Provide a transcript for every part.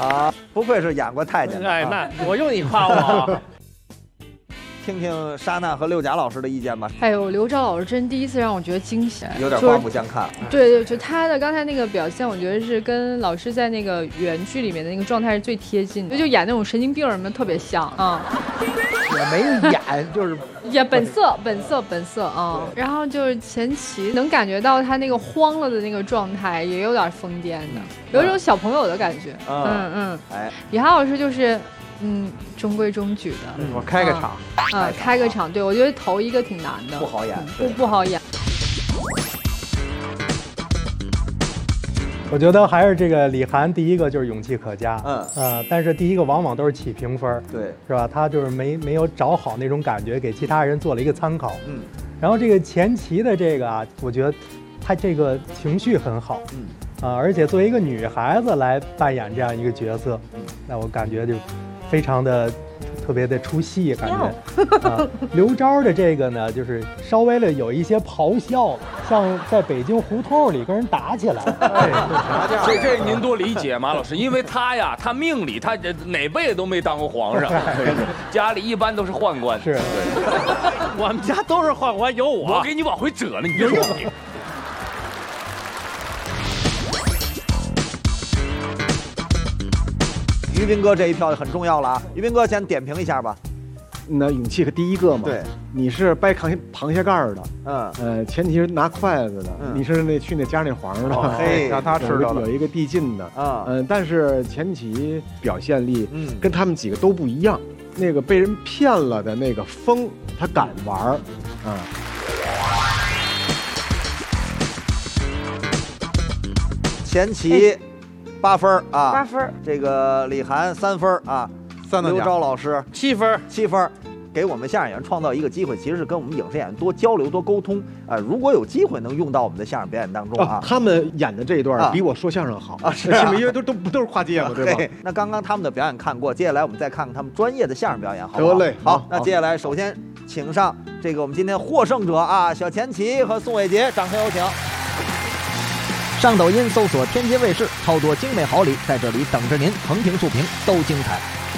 啊，不愧是演过太监的。 哎，那我用你夸我。 听听莎娜和六甲老师的意见吧。 哎呦，刘钊老师真第一次让我觉得惊喜， 有点刮目相看。 对对，就他的刚才那个表现，我觉得是跟老师在那个原剧里面的那个状态是最贴近的，就演那种神经病什么特别像啊。 也没演，就是也本色啊。然后就是前期能感觉到他那个慌了的那个状态，也有点疯癫的，有一种小朋友的感觉。哎，李涵老师就是。中规中矩的。 我开个场， 开个场，对，我觉得头一个挺难的， 不好演， 不好演。 我觉得还是这个李涵，第一个就是勇气可嘉，但是第一个往往都是起评分， 对， 是吧？他就是没有找好那种感觉，给其他人做了一个参考，然后这个前期的这个啊，我觉得他这个情绪很好，而且作为一个女孩子来扮演这样一个角色，那我感觉就非常的特别的出戏，感觉。刘钊的这个呢，就是稍微的有一些咆哮，像在北京胡同里跟人打起来。 这您多理解，马老师，因为他呀，他命里他哪辈子都没当过皇上，家里一般都是宦官。 是， 我们家都是宦官，有我。 我给你往回折呢，你别说你。 于斌哥这一票很重要了啊！于斌哥先点评一下吧。 那勇气可第一个嘛， 对， 你是掰螃蟹盖的，前提是拿筷子的，你是去那夹那黄的， 嘿， 让他吃到有一个递进的，但是前期表现力，跟他们几个都不一样。那个被人骗了的那个疯，他敢玩， 前期8分啊 ，8分。 这个李涵3分啊，刘钊老师 7分 ，7分。给我们相声演员创造一个机会，其实是跟我们影视演员多交流、多沟通。如果有机会能用到我们的相声表演当中啊， 他们演的这一段比我说相声好啊，是因为都是跨界嘛，对吧？ 那刚刚他们的表演看过，接下来我们再看看他们专业的相声表演，好不好？得嘞， 好。那接下来首先请上这个我们今天获胜者啊，小钱琦和宋伟杰，掌声有请。上抖音搜索天津卫视，超多精美好礼在这里等着您，横评竖评都精彩。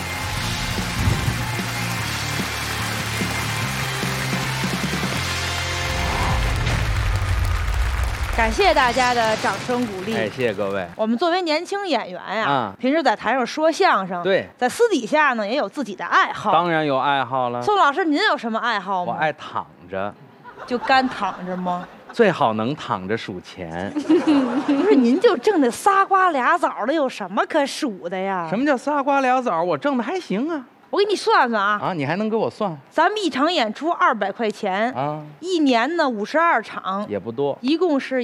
感谢大家的掌声鼓励， 哎，谢谢各位。 我们作为年轻演员呀，平时在台上说相声， 对， 在私底下呢也有自己的爱好。 当然有爱好了。 宋老师，您有什么爱好吗？ 我爱躺着。 就干躺着吗？ 最好能躺着数钱。 不是，您就挣那仨瓜俩枣的，有什么可数的呀？ 什么叫仨瓜俩枣？我挣的还行啊。 我给你算算啊！ 你还能给我算？ 咱们一场演出200块钱啊，一年呢52场， 也不多， 一共是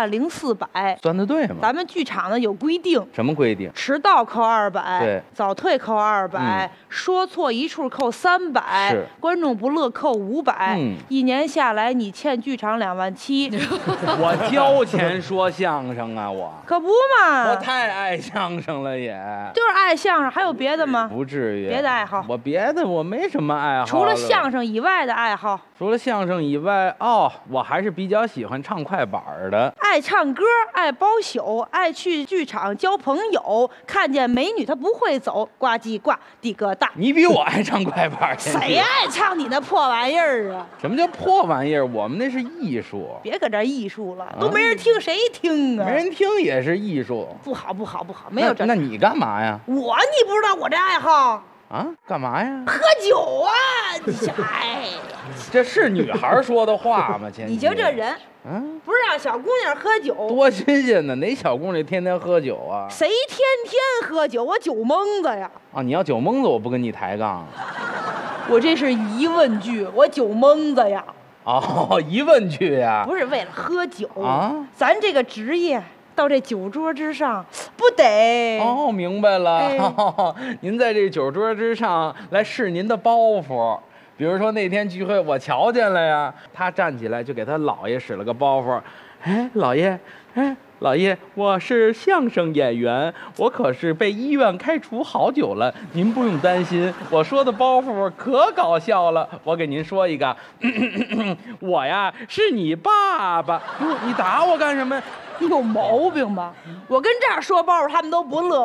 10400。 算得对吗？ 咱们剧场呢有规定， 什么规定？ 迟到扣200， 对， 早退扣200，说错一处扣300， 是， 观众不乐扣500。一年下来，你欠剧场27000。 我交钱说相声啊，我可不嘛！ 我太爱相声了，也就是爱相声，还有别的吗？ 不至于， 别的爱好。 我别的我没什么爱好， 除了相声以外的爱好。 除了相声以外，我还是比较喜欢唱快板的。 爱唱歌，爱包宿，爱去剧场交朋友。看见美女他不会走，呱唧呱地个大。 你比我爱唱快板。 谁爱唱你那破玩意儿啊？ 什么叫破玩意儿？我们那是艺术。 别搁这艺术了，都没人听，谁听啊？ 没人听也是艺术。 不好，没有这。 那你干嘛呀？ 你不知道我这爱好？ 干嘛呀？ 喝酒啊！你哎， 这是女孩说的话吗？ 你就这人，不是让小姑娘喝酒， 多新鲜呢！哪小姑娘天天喝酒啊？ 谁天天喝酒？我酒蒙子呀！ 你要酒蒙子，我不跟你抬杠。 我这是疑问句，我酒蒙子呀。 疑问句呀？ 不是为了喝酒啊，咱这个职业。到这酒桌之上，不得明白了。您在这酒桌之上来试您的包袱，比如说那天聚会我瞧见了呀，他站起来就给他姥爷使了个包袱。老爷，我是相声演员，我可是被医院开除好久了，您不用担心，我说的包袱可搞笑了。我给您说一个，我呀是你爸爸。你打我干什么？ 你有毛病吧？我跟这儿说包袱，他们都不乐。